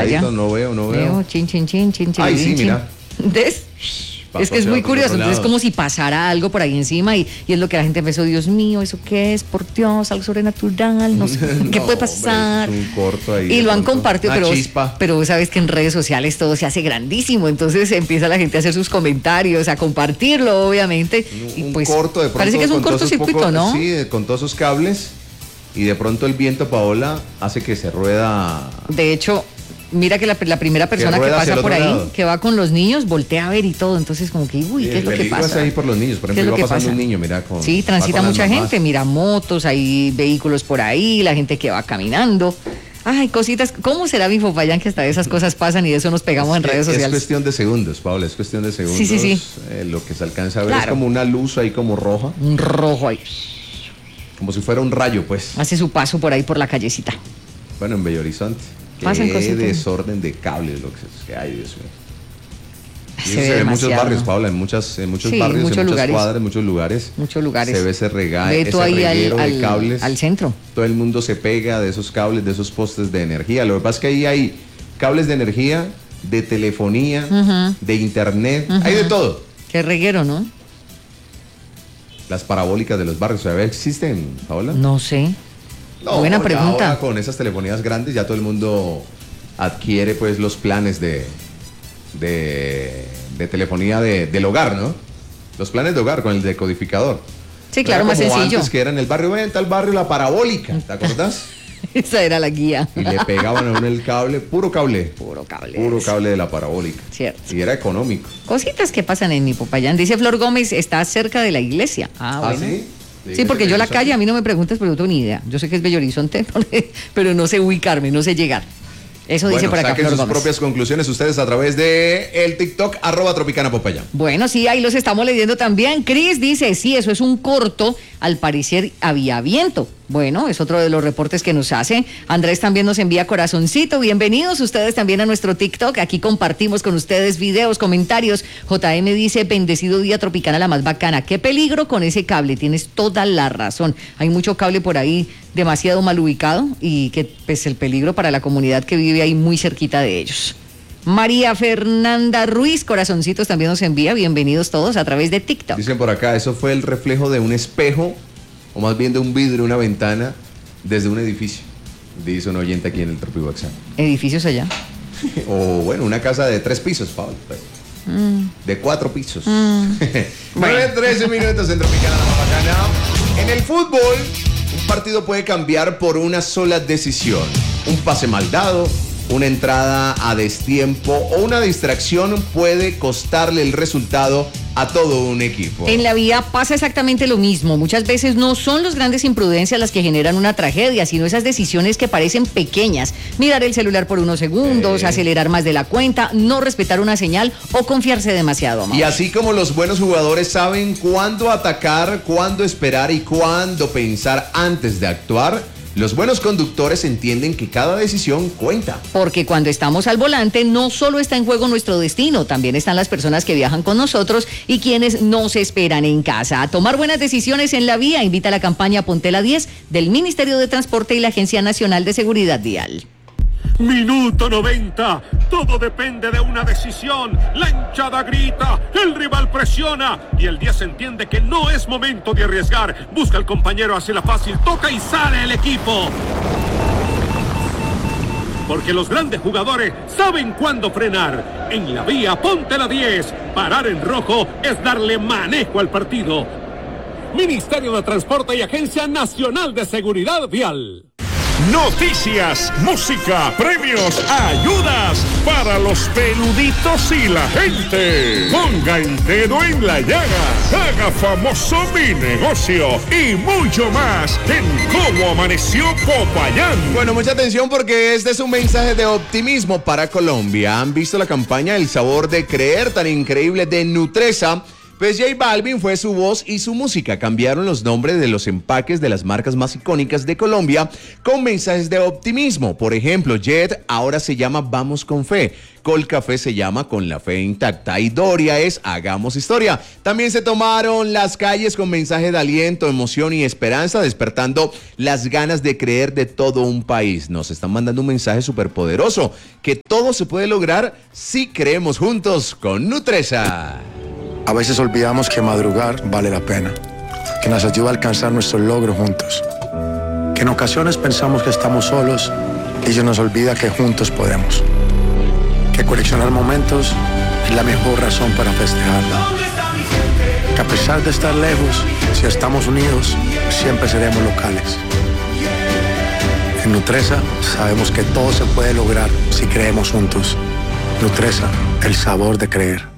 pantalla. No veo. Chin, chin, chin, chin, chin. Ay, sí, mira. ¿Ves? Es que es muy curioso, entonces es como si pasara algo por ahí encima y es lo que la gente empezó, Dios mío, ¿eso qué es? Por Dios, algo sobrenatural, no sé, ¿qué puede pasar? Hombre, es un corto ahí. Y lo han compartido, pero sabes que en redes sociales todo se hace grandísimo, entonces empieza la gente a hacer sus comentarios, a compartirlo, obviamente. Y pues corto de pronto, parece que es un cortocircuito, ¿no? Sí, con todos esos cables y de pronto el viento, Paola, hace que se rueda. De hecho, mira que la primera persona que pasa por ahí, que va con los niños, voltea a ver y todo, entonces como que, uy, ¿qué es lo que pasa? Es ahí por los niños, por ejemplo, va pasando un niño, mira. Sí, transita mucha gente, mira motos, hay vehículos por ahí, la gente que va caminando. Ay, cositas, ¿cómo será mi Popayán que hasta esas cosas pasan y de eso nos pegamos en redes sociales? Es cuestión de segundos, Paula, es cuestión de segundos. Sí. Lo que se alcanza a ver es como una luz ahí como roja. Un rojo ahí. Como si fuera un rayo, pues. Hace su paso por ahí por la callecita. Bueno, en Bello Horizonte. Qué desorden de cables lo que hay, Dios mío. Se ve en muchos barrios, Paula, en muchos barrios, en muchas cuadras, en muchos lugares. Se ve ese reguero de cables. Al centro. Todo el mundo se pega de esos cables, de esos postes de energía. Lo que pasa es que ahí hay cables de energía, de telefonía, de internet, hay de todo. Qué reguero, ¿no? Las parabólicas de los barrios, ¿todavía existen, Paola? No sé. No, buena pregunta. Ahora con esas telefonías grandes ya todo el mundo adquiere pues los planes de telefonía del hogar, ¿no? Los planes de hogar con el decodificador. Sí, claro, más sencillo. Antes que era en el barrio, en tal barrio la parabólica, ¿te acordás? Esa era la guía. Y le pegaban a uno el cable, puro cable de la parabólica. Cierto. Y era económico. Cositas que pasan en mi Popayán. Dice Flor Gómez, está cerca de la iglesia. Bueno. ¿Sí? Sí, porque yo la calle, a mí no me preguntas, pero no tengo ni idea. Yo sé que es Bello Horizonte, pero no sé ubicarme, no sé llegar. Eso dice por acá. Saquen sus propias conclusiones ustedes a través de el TikTok @Tropicana_Popayán. Bueno, sí, ahí los estamos leyendo también. Cris dice, sí, eso es un corto, al parecer había viento. Bueno, es otro de los reportes que nos hace. Andrés también nos envía corazoncito. Bienvenidos ustedes también a nuestro TikTok. Aquí compartimos con ustedes videos, comentarios. JM dice, bendecido día, Tropicana, la más bacana. Qué peligro con ese cable, tienes toda la razón. Hay mucho cable por ahí demasiado mal ubicado y que pues el peligro para la comunidad que vive ahí muy cerquita de ellos. María Fernanda Ruiz, corazoncitos también nos envía. Bienvenidos todos a través de TikTok. Dicen por acá, eso fue el reflejo de un espejo, o más bien de un vidrio, una ventana, desde un edificio, dice un oyente aquí en el Tropihuaxán. ¿Edificios allá? O bueno, una casa de 3 pisos, Pablo. Pues. De 4 pisos. 9:13 minutos en Tropicana, la más bacana. En el fútbol, un partido puede cambiar por una sola decisión. Un pase mal dado, una entrada a destiempo o una distracción puede costarle el resultado a todo un equipo. En la vida pasa exactamente lo mismo. Muchas veces no son las grandes imprudencias las que generan una tragedia, sino esas decisiones que parecen pequeñas. Mirar el celular por unos segundos, acelerar más de la cuenta, no respetar una señal o confiarse demasiado. Y así como los buenos jugadores saben cuándo atacar, cuándo esperar y cuándo pensar antes de actuar, los buenos conductores entienden que cada decisión cuenta. Porque cuando estamos al volante no solo está en juego nuestro destino, también están las personas que viajan con nosotros y quienes nos esperan en casa. A tomar buenas decisiones en la vía, invita a la campaña Ponte la 10 del Ministerio de Transporte y la Agencia Nacional de Seguridad Vial. Minuto 90, todo depende de una decisión. La hinchada grita, el rival presiona y el 10 entiende que no es momento de arriesgar. Busca al compañero, hace la fácil, toca y sale el equipo. Porque los grandes jugadores saben cuándo frenar. En la vía, ponte la 10. Parar en rojo es darle manejo al partido. Ministerio de Transporte y Agencia Nacional de Seguridad Vial. Noticias, música, premios, ayudas para los peluditos y la gente. Ponga el dedo en la llaga, haga famoso mi negocio y mucho más en Cómo Amaneció Popayán. Bueno, mucha atención porque este es un mensaje de optimismo para Colombia. ¿Han visto la campaña El Sabor de Creer tan increíble de Nutresa? Pues J Balvin fue su voz y su música. Cambiaron los nombres de los empaques de las marcas más icónicas de Colombia con mensajes de optimismo. Por ejemplo, Jet ahora se llama Vamos con Fe. Colcafé se llama Con la Fe Intacta. Y Doria es Hagamos Historia. También se tomaron las calles con mensajes de aliento, emoción y esperanza, despertando las ganas de creer de todo un país. Nos están mandando un mensaje súper poderoso, que todo se puede lograr si creemos juntos con Nutresa. A veces olvidamos que madrugar vale la pena, que nos ayuda a alcanzar nuestros logros juntos, que en ocasiones pensamos que estamos solos y se nos olvida que juntos podemos, que coleccionar momentos es la mejor razón para festejarlo, que a pesar de estar lejos, si estamos unidos, siempre seremos locales. En Nutresa sabemos que todo se puede lograr si creemos juntos. Nutresa, el sabor de creer.